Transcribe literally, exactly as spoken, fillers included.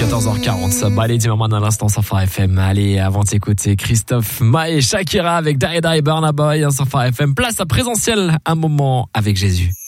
quatorze heures quarante. Ça bat les Timmerman à l'instant sur Phare F M. Allez, avant d'écouter Christophe Maé et Shakira avec Daida et Burna Boy sur Phare F M. Place à présentiel, un moment avec Jésus.